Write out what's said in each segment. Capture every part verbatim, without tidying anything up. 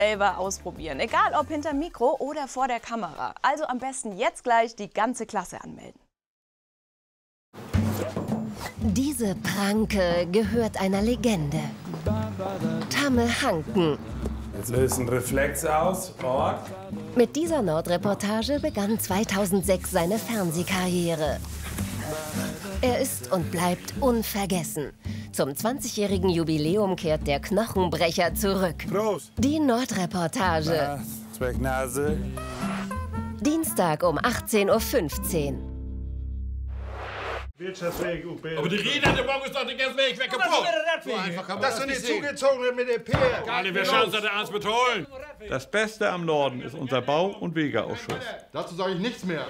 selber ausprobieren. Egal ob hinter Mikro oder vor der Kamera. Also am besten jetzt gleich die ganze Klasse anmelden. Diese Pranke gehört einer Legende. Tamme Hanken. Jetzt löst ein Reflex aus. Ort. Mit dieser Nordreportage begann zweitausendsechs seine Fernsehkarriere. Er ist und bleibt unvergessen. Zum zwanzigjährigen Jubiläum kehrt der Knochenbrecher zurück. Prost. Die Nordreportage. Zwecknase. Dienstag um achtzehn Uhr fünfzehn. Aber die Rede hat der Morgen ist doch den ganzen Weg weg kaputt. So einfach kann man das, das sind die zugezogenen mit dem P. Alle, wir schauen uns der Ernst betonen. Das Beste am Norden ist unser Bau- und Wegeausschuss. Dazu sage ich nichts mehr.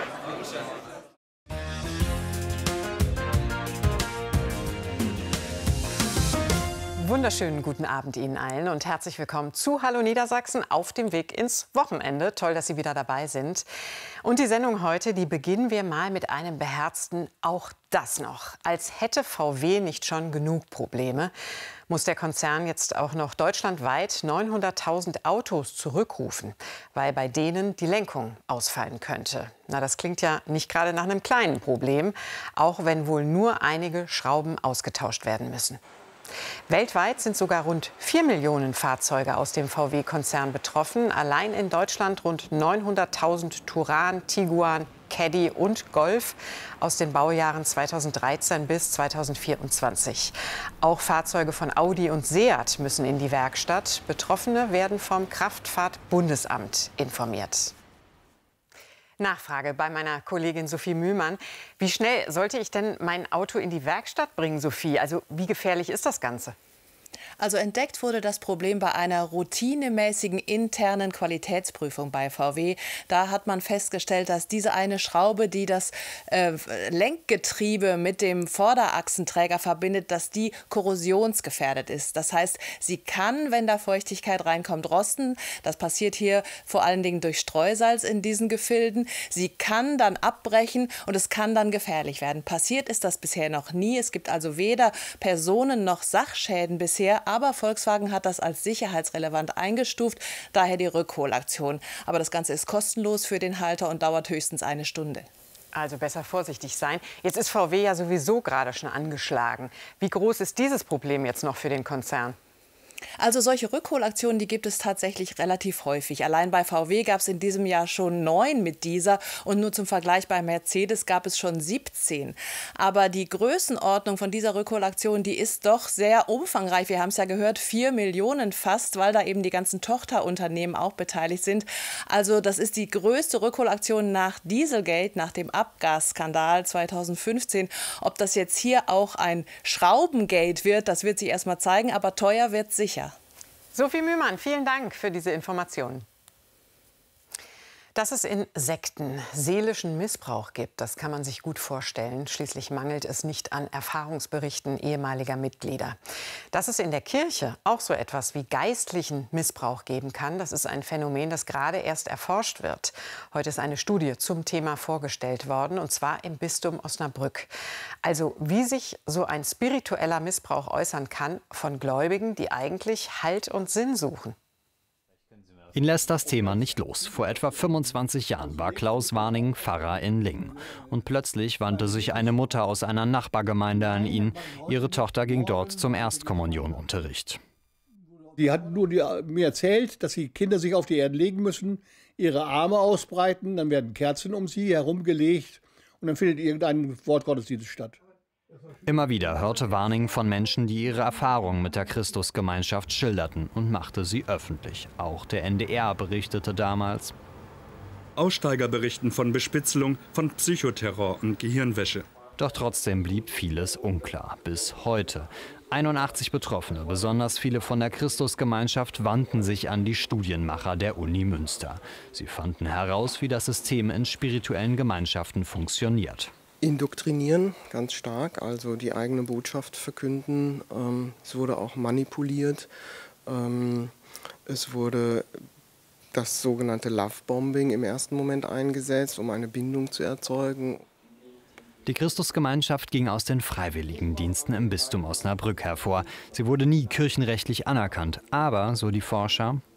Wunderschönen guten Abend Ihnen allen und herzlich willkommen zu Hallo Niedersachsen auf dem Weg ins Wochenende. Toll, dass Sie wieder dabei sind. Und die Sendung heute, die beginnen wir mal mit einem beherzten Auch das noch. Als hätte V W nicht schon genug Probleme, muss der Konzern jetzt auch noch deutschlandweit neunhunderttausend Autos zurückrufen, weil bei denen die Lenkung ausfallen könnte. Na, das klingt ja nicht gerade nach einem kleinen Problem, auch wenn wohl nur einige Schrauben ausgetauscht werden müssen. Weltweit sind sogar rund vier Millionen Fahrzeuge aus dem V W-Konzern betroffen. Allein in Deutschland rund neunhunderttausend Touran, Tiguan, Caddy und Golf aus den Baujahren zweitausenddreizehn bis zweitausendvierundzwanzig. Auch Fahrzeuge von Audi und Seat müssen in die Werkstatt. Betroffene werden vom Kraftfahrtbundesamt informiert. Nachfrage bei meiner Kollegin Sophie Mühlmann. Wie schnell sollte ich denn mein Auto in die Werkstatt bringen, Sophie? Also wie gefährlich ist das Ganze? Also entdeckt wurde das Problem bei einer routinemäßigen internen Qualitätsprüfung bei V W. Da hat man festgestellt, dass diese eine Schraube, die das äh, Lenkgetriebe mit dem Vorderachsenträger verbindet, dass die korrosionsgefährdet ist. Das heißt, sie kann, wenn da Feuchtigkeit reinkommt, rosten. Das passiert hier vor allen Dingen durch Streusalz in diesen Gefilden. Sie kann dann abbrechen und es kann dann gefährlich werden. Passiert ist das bisher noch nie. Es gibt also weder Personen- noch Sachschäden bisher. Aber Volkswagen hat das als sicherheitsrelevant eingestuft, daher die Rückholaktion. Aber das Ganze ist kostenlos für den Halter und dauert höchstens eine Stunde. Also besser vorsichtig sein. Jetzt ist V W ja sowieso gerade schon angeschlagen. Wie groß ist dieses Problem jetzt noch für den Konzern? Also solche Rückholaktionen, die gibt es tatsächlich relativ häufig. Allein bei V W gab es in diesem Jahr schon neun mit dieser und nur zum Vergleich bei Mercedes gab es schon siebzehn. Aber die Größenordnung von dieser Rückholaktion, die ist doch sehr umfangreich. Wir haben es ja gehört, vier Millionen fast, weil da eben die ganzen Tochterunternehmen auch beteiligt sind. Also das ist die größte Rückholaktion nach Dieselgate, nach dem Abgasskandal zweitausendfünfzehn. Ob das jetzt hier auch ein Schraubengate wird, das wird sich erst mal zeigen, aber teuer wird es sicher. Sophie Mühlmann, vielen Dank für diese Informationen. Dass es in Sekten seelischen Missbrauch gibt, das kann man sich gut vorstellen. Schließlich mangelt es nicht an Erfahrungsberichten ehemaliger Mitglieder. Dass es in der Kirche auch so etwas wie geistlichen Missbrauch geben kann, das ist ein Phänomen, das gerade erst erforscht wird. Heute ist eine Studie zum Thema vorgestellt worden, und zwar im Bistum Osnabrück. Also wie sich so ein spiritueller Missbrauch äußern kann von Gläubigen, die eigentlich Halt und Sinn suchen. Ihn lässt das Thema nicht los. Vor etwa fünfundzwanzig Jahren war Klaus Warning Pfarrer in Lingen. Und plötzlich wandte sich eine Mutter aus einer Nachbargemeinde an ihn. Ihre Tochter ging dort zum Erstkommunionunterricht. Die hat nur die, mir erzählt, dass die Kinder sich auf die Erde legen müssen, ihre Arme ausbreiten, dann werden Kerzen um sie herumgelegt und dann findet irgendein Wortgottesdienst statt. Immer wieder hörte Warning von Menschen, die ihre Erfahrungen mit der Christusgemeinschaft schilderten und machte sie öffentlich. Auch der N D R berichtete damals. Aussteiger berichten von Bespitzelung, von Psychoterror und Gehirnwäsche. Doch trotzdem blieb vieles unklar. Bis heute. einundachtzig Betroffene, besonders viele von der Christusgemeinschaft, wandten sich an die Studienmacher der Uni Münster. Sie fanden heraus, wie das System in spirituellen Gemeinschaften funktioniert. Indoktrinieren, ganz stark, also die eigene Botschaft verkünden. Ähm, es wurde auch manipuliert. Ähm, es wurde das sogenannte Lovebombing im ersten Moment eingesetzt, um eine Bindung zu erzeugen. Die Christusgemeinschaft ging aus den Freiwilligendiensten im Bistum Osnabrück hervor. Sie wurde nie kirchenrechtlich anerkannt. Aber, so die Forscher,